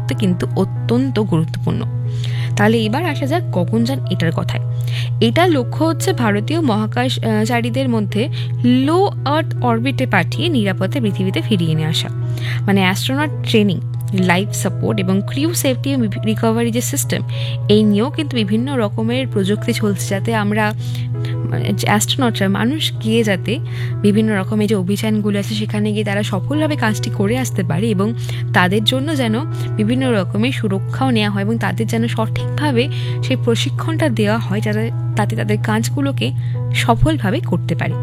গুরুত্ব কিন্তু অত্যন্ত গুরুত্বপূর্ণ। তাহলে এবার আসা যাক গগনযান এটার কথায়। এটা লক্ষ্য হচ্ছে ভারতীয় মহাকাশচারীদের মধ্যে লো আর্থ অরবিটে পাঠিয়ে নিরাপদে পৃথিবীতে ফিরিয়ে নিয়ে আসা। মানে অ্যাস্ট্রোনট ট্রেনিং, লাইফ সাপোর্ট এবং ক্রিউ সেফটি রিকভারি যে সিস্টেম, এই নিয়েও কিন্তু বিভিন্ন রকমের প্রযুক্তি চলছে, যাতে আমরা অ্যাস্ট্রোনটরা মানুষ গিয়ে যাতে বিভিন্ন রকমের যে অভিযানগুলো আছে সেখানে গিয়ে তারা সফলভাবে কাজটি করে আসতে পারে এবং তাদের জন্য যেন বিভিন্ন রকমের সুরক্ষাও নেওয়া হয় এবং তাদের যেন সঠিকভাবে সেই প্রশিক্ষণটা দেওয়া হয় তাতে তাদের কাজগুলোকে সফলভাবে করতে পারে।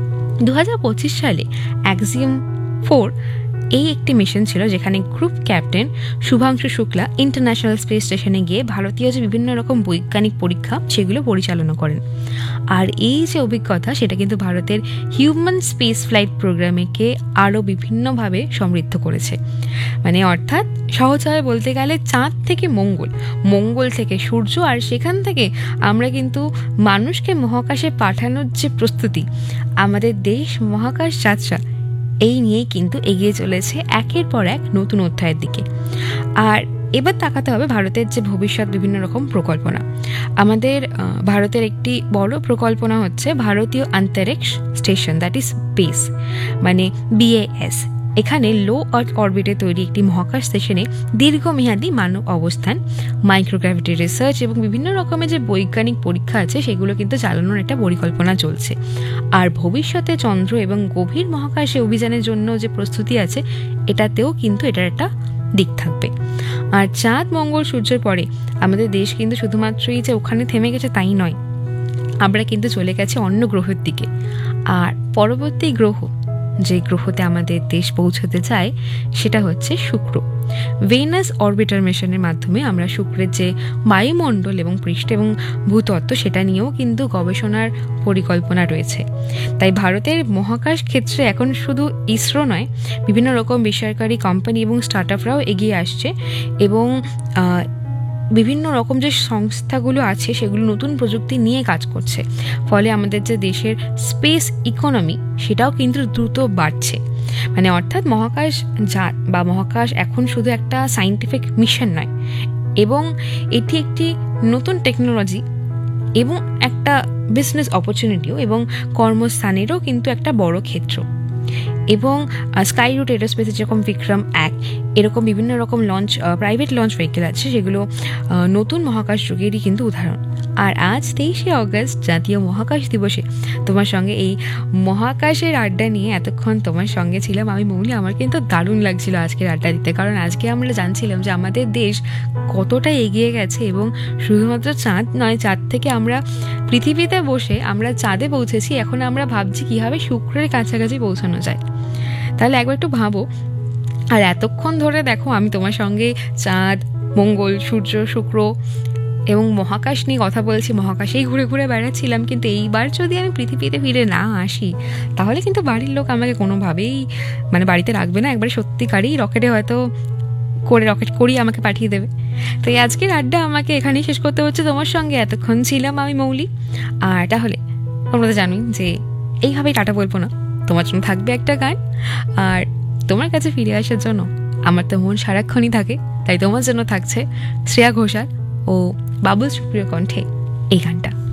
2025 সালে অ্যাক্সিওম 4 এই একটি মিশন ছিল, যেখানে group captain Shubhanshu Shukla international space স্টেশনে গিয়ে ভারতীয় যে বিভিন্ন রকম বৈজ্ঞানিক পরীক্ষা সেগুলো পরিচালনা করেন। আর এই যে অভিজ্ঞতা সেটা কিন্তু ভারতের হিউম্যান স্পেস ফ্লাইট প্রোগ্রামকে আরও বিভিন্নভাবে সমৃদ্ধ করেছে। মানে অর্থাৎ সহজভাবে বলতে গেলে চাঁদ থেকে মঙ্গল থেকে সূর্য, আর সেখান থেকে আমরা কিন্তু মানুষকে মহাকাশে পাঠানোর যে প্রস্তুতি, আমাদের দেশ মহাকাশ যাত্রা এই নিয়েই কিন্তু এগিয়ে চলেছে একের পর এক নতুন অধ্যায়ের দিকে। আর এবার তাকাতে হবে ভারতের যে ভবিষ্যৎ বিভিন্ন রকম প্রকল্পনা। আমাদের ভারতের একটি বড় প্রকল্পনা হচ্ছে ভারতীয় আন্তরিক্ষ স্টেশন, দ্যাট ইজ বেস, মানে BAS। এখানে লো আর্থ অরবিটে তৈরি একটি মহাকাশ স্টেশনে দীর্ঘমেয়াদী মানব অবস্থান, মাইক্রোগ্র্যাভিটি রিসার্চ এবং বিভিন্ন রকমের যে বৈজ্ঞানিক পরীক্ষা আছে সেগুলো কিন্তু চালানোর একটা পরিকল্পনা চলছে। আর ভবিষ্যতে চন্দ্র এবং গভীর মহাকাশে অভিযানের জন্য যে প্রস্তুতি আছে এটাতেও কিন্তু এটার একটা দিক থাকবে। আর চাঁদ, মঙ্গল, সূর্যের পরে আমাদের দেশ কিন্তু শুধুমাত্রই যে ওখানে থেমে গেছে তাই নয়, আমরা কিন্তু চলে গেছে অন্য গ্রহের দিকে। আর পরবর্তী গ্রহ, যে গ্রহতে আমাদের দেশ পৌঁছতে চায়, সেটা হচ্ছে শুক্র। ভেনাস অরবিটার মিশনের মাধ্যমে আমরা শুক্রের যে বায়ুমণ্ডল এবং পৃষ্ঠ এবং ভূতত্ত্ব সেটা নিয়েও কিন্তু গবেষণার পরিকল্পনা রয়েছে। তাই ভারতের মহাকাশ ক্ষেত্রে এখন শুধু ইসরো নয়, বিভিন্ন রকম বেসরকারি কোম্পানি এবং স্টার্ট আপরাও এগিয়ে আসছে এবং বিভিন্ন রকম যে সংস্থাগুলো আছে সেগুলো নতুন প্রযুক্তি নিয়ে কাজ করছে। ফলে আমাদের যে দেশের স্পেস ইকোনমি সেটাও কিন্তু দ্রুত বাড়ছে। মানে অর্থাৎ মহাকাশ যান বা মহাকাশ এখন শুধু একটা সায়েন্টিফিক মিশন নয়, এবং এটি একটি নতুন টেকনোলজি এবং একটা বিজনেস অপরচুনিটিও এবং কর্মস্থানেরও কিন্তু একটা বড় ক্ষেত্র। এবং স্কাই রুট এরোস্পেসের যেরকম বিক্রম-1 এরকম বিভিন্ন রকম প্রাইভেট লঞ্চ ভেহিকেল আছে, সেগুলো নতুন মহাকাশ যুগেরই কিন্তু উদাহরণ। আর আজ 23শে অগস্ট জাতীয় মহাকাশ দিবসে তোমার সঙ্গে এই মহাকাশের আড্ডা নিয়ে এতক্ষণ তোমার সঙ্গে ছিলাম আমি মৌলি। আমার কিন্তু দারুণ লাগছিল আজকের আড্ডা দিতে, কারণ আজকে আমরা জানছিলাম যে আমাদের দেশ কতটা এগিয়ে গেছে এবং শুধুমাত্র চাঁদ নয়, চাঁদ থেকে আমরা পৃথিবীতে বসে আমরা চাঁদে পৌঁছেছি, এখন আমরা ভাবছি কীভাবে শুক্রের কাছাকাছি পৌঁছানো যায়। তাহলে একবার একটু ভাবো। আর এতক্ষণ ধরে দেখো আমি তোমার সঙ্গে চাঁদ, মঙ্গল, সূর্য, শুক্র এবং মহাকাশ নিয়ে কথা বলছি, মহাকাশেই ঘুরে ঘুরে বেড়াচ্ছিলাম। কিন্তু এইবার যদি আমি পৃথিবীতে ফিরে না আসি তাহলে কিন্তু বাড়ির লোক আমাকে কোনোভাবেই বাড়িতে রাখবে না, একবারে সত্যিকারই রকেটে হয়তো রকেট করিয়ে আমাকে পাঠিয়ে দেবে। তো এই আজকের আড্ডা আমাকে এখানেই শেষ করতে হচ্ছে। তোমার সঙ্গে এতক্ষণ ছিলাম আমি মৌলি। আর তাহলে তোমরা তো জানোই যে এইভাবেই টাটা বলবো না, তোমার জন্য থাকবে একটা গান। আর তোমার কাছে ফিরে আসার জন্য আমার তো মন সারাক্ষণই থাকে, তাই তোমার জন্য থাকছে শ্রেয়া ঘোষাল ও বাবুল সুপ্রিয় কণ্ঠে এই গানটা।